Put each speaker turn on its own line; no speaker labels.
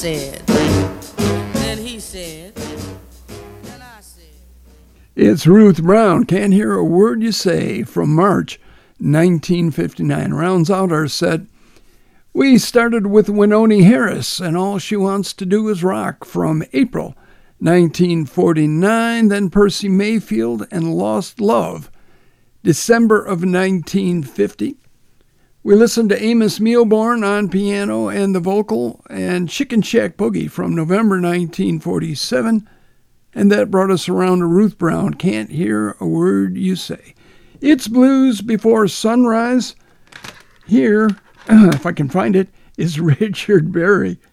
said, then he said, then I said.
It's Ruth Brown, Can't Hear a Word You Say, from March 1959. Rounds out our set. We started with Wynonie Harris, and All She Wants to Do Is Rock, from April 1949. Then Percy Mayfield and Lost Love, December of 1950. We listened to Amos Milborn on piano and the vocal, and Chicken Shack Boogie from November 1947. And that brought us around to Ruth Brown, Can't Hear a Word You Say. It's Blues Before Sunrise. Here, if I can find it, is Richard Berry.